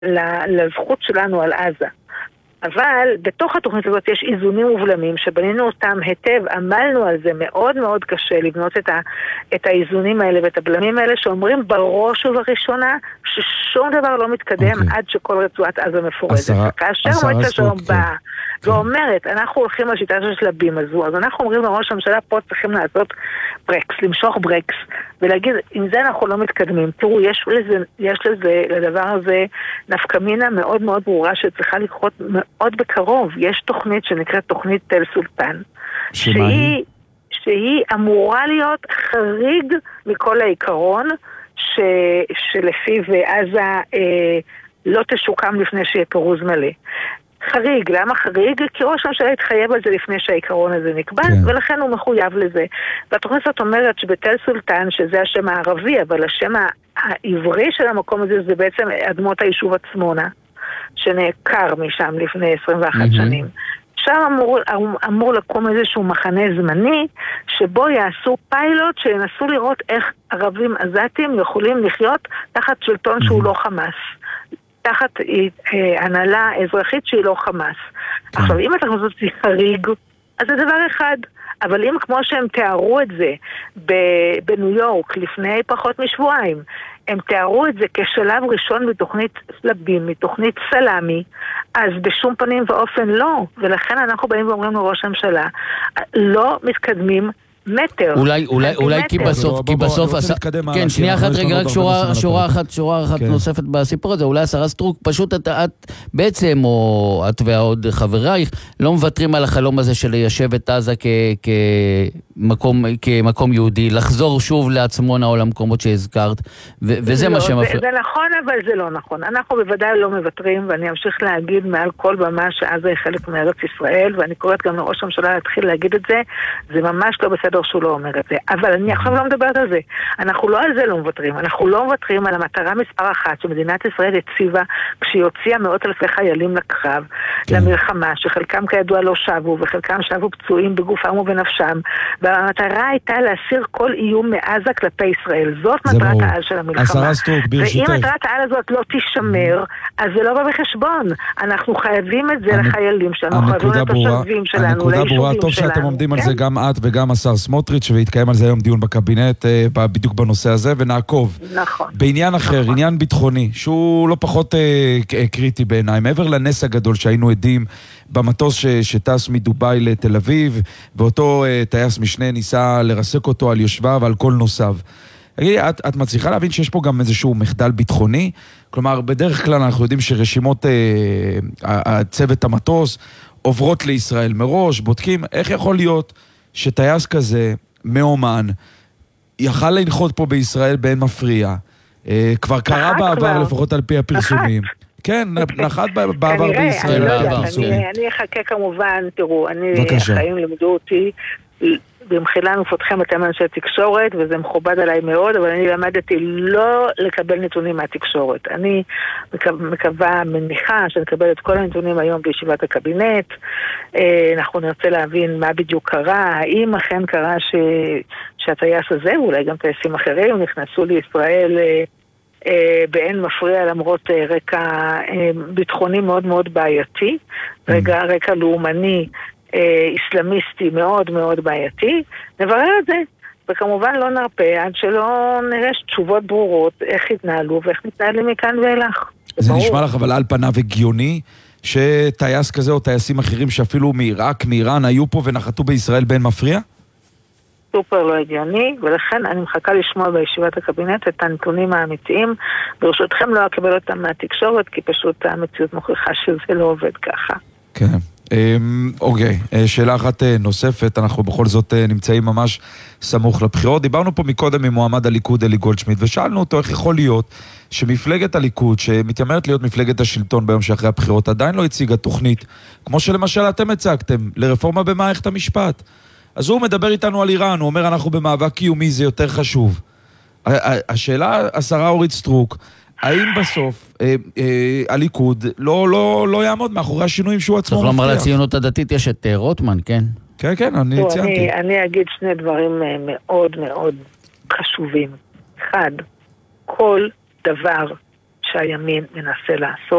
לזכות שלנו על עזה. אבל בתוך התוכנית הזאת יש איזונים ובלמים שבנינו אותם היטב, עמלנו על זה מאוד מאוד קשה לבנות את האיזונים האלה ואת הבלמים האלה שאומרים בראש ובראשונה ששום דבר לא מתקדם עד שכל רצועת עזה מפורזת. כאשר מועצת השלום באה ואומרת, אנחנו הולכים לשיטה של שלבים הזו, אז אנחנו אומרים לראש הממשלה, פה צריכים לעשות ברקס, למשוך ברקס, ולהגיד, עם זה אנחנו לא מתקדמים. תראו, יש לזה, לדבר הזה, נפקמינה מאוד מאוד ברורה שצריכה לקרות מאוד בקרוב. יש תוכנית שנקראת תוכנית תל סולטן, שהיא אמורה להיות חריג מכל העיקרון, שלפיו עזה לא תשוקם לפני שיהיה פירוז מלא. חריג, למה חריג? כי ראש הממשלה התחייב על זה לפני שהעיקרון הזה נקבע, ולכן הוא מחויב לזה. והתוכנית הזאת אומרת שבתל סולטן, שזה השם הערבי, אבל השם העברי של המקום הזה זה בעצם אדמות היישוב עצמונה, שנעקר משם לפני 21 שנים. שם אמור לקום איזשהו מחנה זמני, שבו יעשו פיילוט שינסו לראות איך ערבים עזתים יכולים לחיות תחת שלטון שהוא לא חמאס. תחת הנהלה אזרחית שהיא לא חמאס. עכשיו, אם אתה חושבת שזה חריג, אז זה דבר אחד. אבל אם כמו שהם תיארו את זה בניו יורק לפני פחות משבועיים, הם תיארו את זה כשלב ראשון מתוכנית סלבים, מתוכנית סלמי, אז בשום פנים ואופן לא. ולכן אנחנו באים ואומרים לראש הממשלה, לא מתקדמים מטר. אולי כי בסוף כן, שנייה אחת רגע, רק שורה אחת נוספת בסיפור הזה. אולי השרה סטרוק, פשוט את בעצם, או את ועוד חברייך, לא מוותרים על החלום הזה של ליישב את עזה כמקום יהודי, לחזור שוב לעצמונה או למקומות שהזכרת, וזה מה שמפריע. זה נכון, אבל זה לא נכון. אנחנו בוודאי לא מוותרים, ואני אמשיך להגיד מעל כל במה שעזה היא חלק מארץ ישראל, ואני קוראת גם לראש הממשלה להתחיל להגיד את זה. זה ממש לא בסדר שהוא לא אומר את זה. אבל אני עכשיו לא מדברת על זה. אנחנו לא על זה לא מוותרים. אנחנו לא מוותרים על המטרה מספר אחת שמדינת ישראל הציבה כשהיא הוציאה מאות אלפי חיילים לקרב, למלחמה, שחלקם כידוע לא שבו, וחלקם שבו פצועים בגופם ובנפשם. והמטרה הייתה להסיר כל איום מעזה כלפי ישראל. זאת מטרת העל של המלחמה. ואם מטרת העל הזאת לא תישמר, אז זה לא בא בחשבון. אנחנו חייבים את זה לחיילים שלנו, חייבים לתושבים שלנו, הנקודה ברורה, טוב שאתם עומדים על זה גם את וגם השר סמוטריץ', והתקיים על זה היום דיון בקבינט בדיוק בנושא הזה, ונעקוב. נכון. בעניין אחר, עניין ביטחוני, שהוא לא פחות קריטי בעיניי, מעבר לנס הגדול שהיינו עדים במטוס שטס מדובאי לתל אביב, ואותו טייס משנה ניסה לרסק אותו על יושביו ועל כל נוסעיו. את מצליחה להבין שיש פה גם איזשהו מחדל ביטחוני? כלומר, בדרך כלל אנחנו יודעים שרשימות הצוות המטוס עוברות לישראל מראש, בודקים איך יכול להיות שטייס כזה מאומן יכל לנחות פה בישראל באין מפריע. כבר קרה בעבר לפחות על פי הפרסומים. כן, נחת בעבר בישראל. אני אחכה כמובן, תראו, חיים לימדו אותי, במחילה מפותחים אתם אנשי תקשורת, וזה מכובד עליי מאוד, אבל אני למדתי לא לקבל נתונים מהתקשורת. אני מניחה שנקבל את כל הנתונים היום בישיבת הקבינט, אנחנו נרצה להבין מה בדיוק קרה, האם אכן קרה שהטייס הזה, ואולי גם טייסים אחרים, נכנסו לישראל באין מפריע למרות רקע ביטחוני מאוד מאוד בעייתי, רקע לאומני, איסלאמיסטי מאוד מאוד בעייתי, נברר את זה, וכמובן לא נרפה עד שלא נראה תשובות ברורות איך התנהלו ואיך מתנהלים מכאן ואילך. זה נשמע לך אבל על פניו הגיוני שטייס כזה או טייסים אחרים שאפילו מעיראק, מאיראן היו פה ונחתו בישראל בין מפריע? סופר לא הגיוני, ולכן אני מחכה לשמוע בישיבת הקבינט את הנתונים האמיתיים. ברשותכם לא אקבל אותם מהתקשורת, כי פשוט המציאות מוכיחה שזה לא עובד ככה. כן. אוקיי, שאלה אחת נוספת, אנחנו בכל זאת נמצאים ממש סמוך לבחירות. דיברנו פה מקודם עם מועמד הליכוד אלי גולדשמיט, ושאלנו אותו איך יכול להיות שמפלגת הליכוד, שמתיימרת להיות מפלגת השלטון ביום שאחרי הבחירות, עדיין לא הציגה תוכנית, כמו שלמשל אתם הצגתם, לרפורמה במערכת המשפט. אז הוא מדבר איתנו על איראן, הוא אומר אנחנו במאבק קיומי, זה יותר חשוב. השאלה, השרה אורית סטרוק, האם בסוף הליכוד לא יעמוד מאחורי השינויים שהוא עצמו מפתח? צריך לומר לציונות הדתית יש את רוטמן, כן? כן, כן, אני ציינתי. אני אגיד שני דברים מאוד מאוד חשובים. אחד, כל דבר שהימין מנסה לעשות.